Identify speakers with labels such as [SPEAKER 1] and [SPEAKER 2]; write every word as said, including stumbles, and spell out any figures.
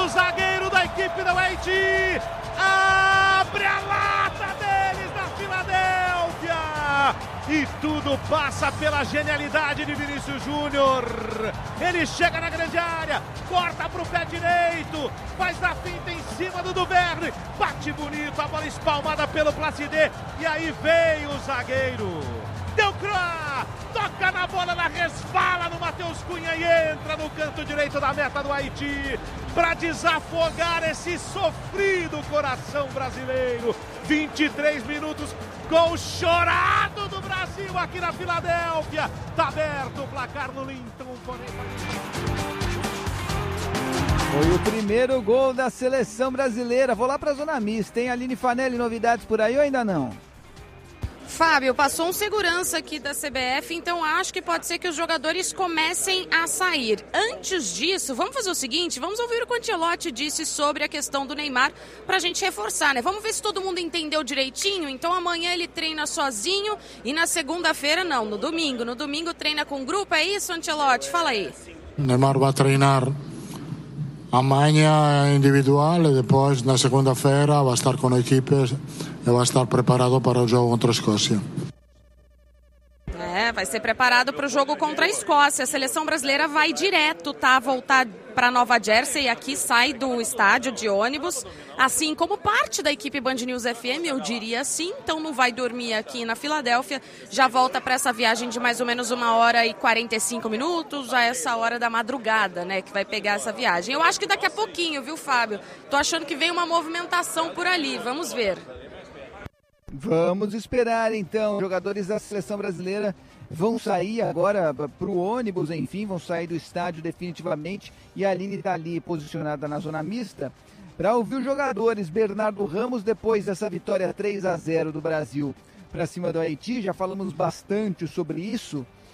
[SPEAKER 1] zagueiro da equipe do Haiti. Abre a lata deles na Filadélfia. E tudo passa pela genialidade de Vinícius Júnior. Ele chega na grande área, corta para o pé direito, faz a finta em cima do Duverne, bate bonito, a bola espalmada pelo Placide. E aí veio o zagueiro. Deu croa, toca na bola, na resvala no Matheus Cunha e entra no canto direito da meta do Haiti para desafogar esse sofrido coração brasileiro. vinte e três minutos, gol chorado do Brasil aqui na Filadélfia. Tá aberto o placar no Linton.
[SPEAKER 2] Foi o primeiro gol da seleção brasileira. Vou lá para a zona mista, hein? Aline Fanelli, novidades por aí ou ainda não?
[SPEAKER 3] Fábio, passou um segurança aqui da C B F, então acho que pode ser que os jogadores comecem a sair. Antes disso, vamos fazer o seguinte, vamos ouvir o que o Ancelotti disse sobre a questão do Neymar pra gente reforçar, né? Vamos ver se todo mundo entendeu direitinho. Então amanhã ele treina sozinho e na segunda-feira não, no domingo. No domingo treina com grupo, é isso, Ancelotti? Fala aí.
[SPEAKER 4] Neymar vai treinar amanhã individual e depois na segunda-feira vai estar com a equipe e vai estar preparado para o jogo contra a Escócia.
[SPEAKER 3] É, vai ser preparado para o jogo contra a Escócia. A seleção brasileira vai direto, tá? Voltar para Nova Jersey e aqui sai do estádio de ônibus, assim como parte da equipe Band News F M, eu diria assim. Então não vai dormir aqui na Filadélfia, já volta para essa viagem de mais ou menos uma hora e quarenta e cinco minutos, a essa hora da madrugada, né, que vai pegar essa viagem. Eu acho que daqui a pouquinho, viu, Fábio? Tô achando que vem uma movimentação por ali, vamos ver.
[SPEAKER 2] Vamos esperar então, os jogadores da seleção brasileira vão sair agora para o ônibus, enfim, vão sair do estádio definitivamente e a Aline está ali posicionada na zona mista para ouvir os jogadores. Bernardo Ramos, depois dessa vitória três a zero do Brasil para cima do Haiti, já falamos bastante sobre isso